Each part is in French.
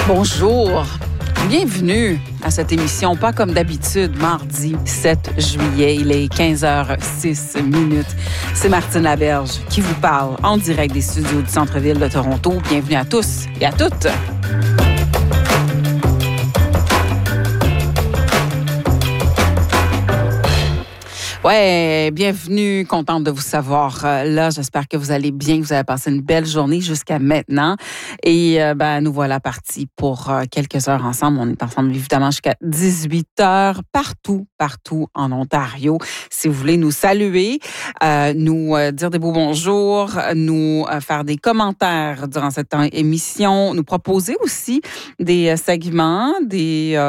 Bonjour, bienvenue à cette émission, pas comme d'habitude, mardi 7 juillet, il est 15h06. C'est Martine Laberge qui vous parle en direct des studios du centre-ville de Toronto. Bienvenue à tous et à toutes. Ouais, bienvenue, contente de vous savoir là. J'espère que vous allez bien, que vous avez passé une belle journée jusqu'à maintenant. Et nous voilà partis pour quelques heures ensemble. On est ensemble évidemment jusqu'à 18h partout en Ontario. Si vous voulez nous saluer, nous dire des beaux bonjours, nous faire des commentaires durant cette émission, nous proposer aussi des segments, des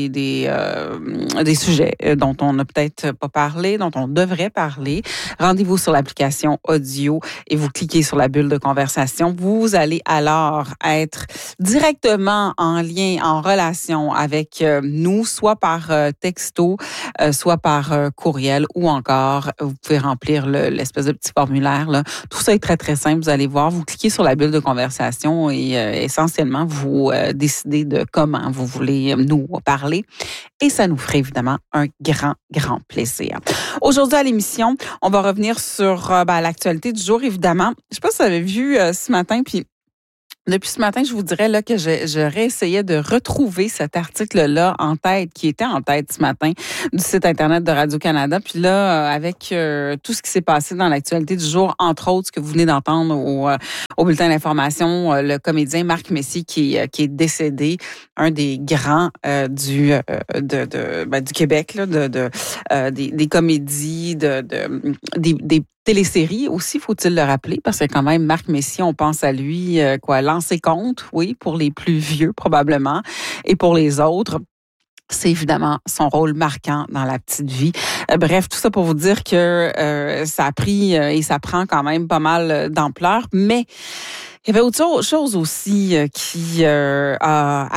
sujets dont on n'a peut-être pas parlé, dont on devrait parler. Rendez-vous sur l'application audio et vous cliquez sur la bulle de conversation. Vous allez alors être directement en lien, en relation avec nous, soit par texto, soit par courriel ou encore, vous pouvez remplir l'espèce de petit formulaire, là. Tout ça est très, très simple. Vous allez voir, vous cliquez sur la bulle de conversation et essentiellement, vous décidez de comment vous voulez nous parler. Et ça nous ferait évidemment un grand plaisir. Aujourd'hui à l'émission, on va revenir sur l'actualité du jour, évidemment. Je ne sais pas si vous avez vu ce matin, puis depuis ce matin, je vous dirais là que je réessayais de retrouver cet article-là en tête, qui était en tête ce matin du site Internet de Radio-Canada. Puis là, avec tout ce qui s'est passé dans l'actualité du jour, entre autres, ce que vous venez d'entendre au bulletin d'information, le comédien Marc Messier qui est décédé, un des grands du Québec, là, des comédies, des téléséries aussi, faut-il le rappeler, parce que quand même, Marc Messier, on pense à lui, lancer compte, oui, pour les plus vieux probablement, et pour les autres, c'est évidemment son rôle marquant dans La Petite Vie. Bref, tout ça pour vous dire que ça a pris et ça prend quand même pas mal d'ampleur, mais il y avait autre chose aussi qui a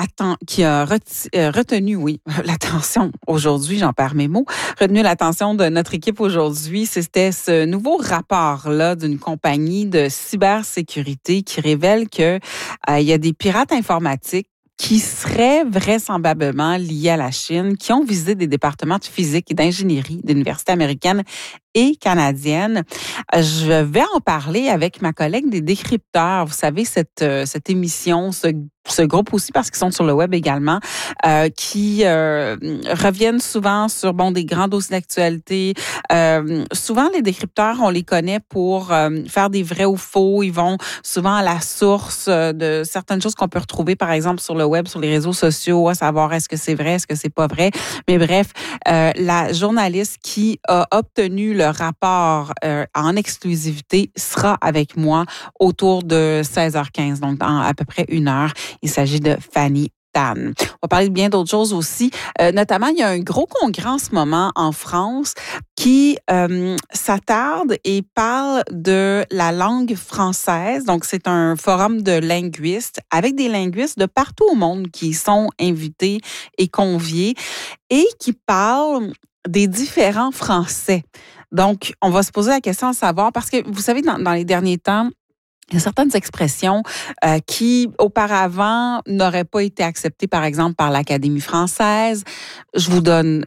retenu, l'attention aujourd'hui, j'en perds mes mots, retenu l'attention de notre équipe aujourd'hui. C'était ce nouveau rapport-là d'une compagnie de cybersécurité qui révèle que il y a des pirates informatiques qui seraient vraisemblablement liés à la Chine, qui ont visité des départements de physique et d'ingénierie d'universités américaines et canadiennes. Je vais en parler avec ma collègue des décrypteurs. Vous savez, cette émission, ce groupe aussi, parce qu'ils sont sur le web également, qui reviennent souvent sur des grands dossiers d'actualité. Souvent, les décrypteurs, on les connaît pour faire des vrais ou faux. Ils vont souvent à la source de certaines choses qu'on peut retrouver, par exemple, sur le web, sur les réseaux sociaux, à savoir est-ce que c'est vrai, est-ce que c'est pas vrai. Mais bref, la journaliste qui a obtenu le rapport en exclusivité sera avec moi autour de 16h15, donc dans à peu près 1 heure. Il s'agit de Fanny Tan. On va parler de bien d'autres choses aussi. Notamment, il y a un gros congrès en ce moment en France qui s'attarde et parle de la langue française. Donc, c'est un forum de linguistes avec des linguistes de partout au monde qui sont invités et conviés et qui parlent des différents français. Donc, on va se poser la question à savoir, parce que vous savez, dans les derniers temps, il y a certaines expressions qui, auparavant, n'auraient pas été acceptées, par exemple, par l'Académie française. Je vous donne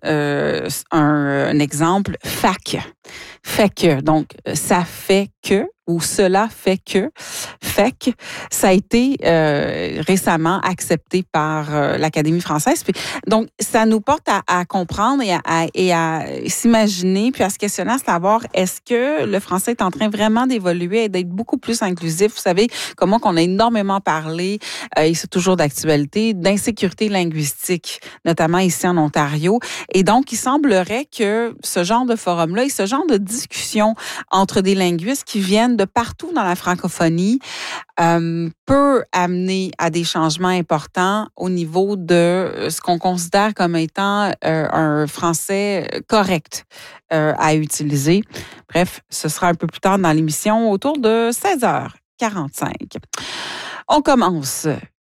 un exemple. Fac. Fait que. Donc, ça fait que, ou cela fait que. Fait, ça a été récemment accepté par l'Académie française. Puis, donc, ça nous porte à comprendre et à s'imaginer, puis à se questionner, à savoir, est-ce que le français est en train vraiment d'évoluer et d'être beaucoup plus inclusif? Vous savez, comment qu'on a énormément parlé, et c'est toujours d'actualité, d'insécurité linguistique, notamment ici en Ontario. Et donc, il semblerait que ce genre de forum-là et ce genre de discussion entre des linguistes qui viennent de partout dans la francophonie peut amener à des changements importants au niveau de ce qu'on considère comme étant un français correct à utiliser. Bref, ce sera un peu plus tard dans l'émission, autour de 16h45. On commence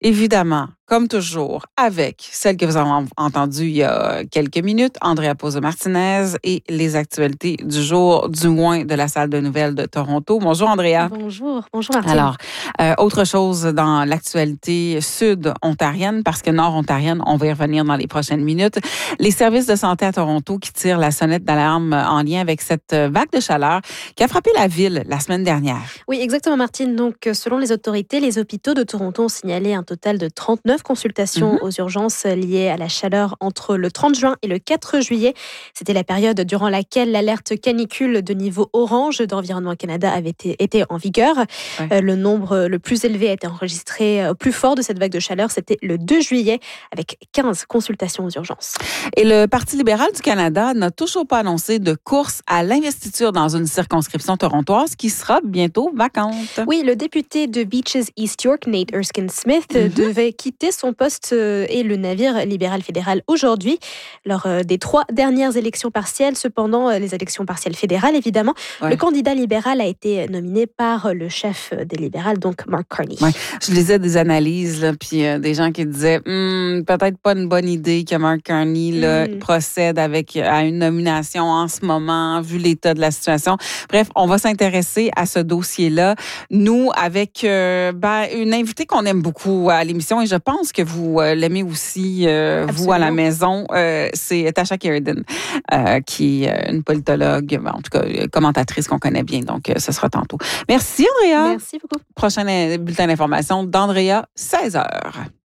Évidemment, comme toujours, avec celle que vous avez entendue il y a quelques minutes, Andrea Pozzo-Martinez et les actualités du jour, du moins de la salle de nouvelles de Toronto. Bonjour, Andrea. Bonjour Martine. Alors, autre chose dans l'actualité sud-ontarienne, parce que nord-ontarienne, on va y revenir dans les prochaines minutes. Les services de santé à Toronto qui tirent la sonnette d'alarme en lien avec cette vague de chaleur qui a frappé la ville la semaine dernière. Oui, exactement, Martine. Donc, selon les autorités, les hôpitaux de Toronto ont signalé un total de 39 consultations aux urgences liées à la chaleur entre le 30 juin et le 4 juillet. C'était la période durant laquelle l'alerte canicule de niveau orange d'Environnement Canada avait été en vigueur. Ouais. Le nombre le plus élevé a été enregistré au plus fort de cette vague de chaleur. C'était le 2 juillet avec 15 consultations aux urgences. Et le Parti libéral du Canada n'a toujours pas annoncé de course à l'investiture dans une circonscription torontoise qui sera bientôt vacante. Oui, le député de Beaches East York, Nate Erskine-Smith, devait quitter son poste et le navire libéral fédéral aujourd'hui lors des 3 dernières élections partielles. Cependant, les élections partielles fédérales, évidemment, le candidat libéral a été nominé par le chef des libérales, donc Mark Carney. Ouais. Je lisais des analyses, là, puis des gens qui disaient peut-être pas une bonne idée que Mark Carney là, procède à une nomination en ce moment, vu l'état de la situation. Bref, on va s'intéresser à ce dossier-là. Nous, avec une invitée qu'on aime beaucoup à l'émission, et je pense que vous l'aimez aussi, vous, à la maison, c'est Tasha Keridan, qui est une politologue, en tout cas, commentatrice qu'on connaît bien. Donc, ce sera tantôt. Merci, Andrea. Merci beaucoup. Prochain bulletin d'information d'Andrea, 16h.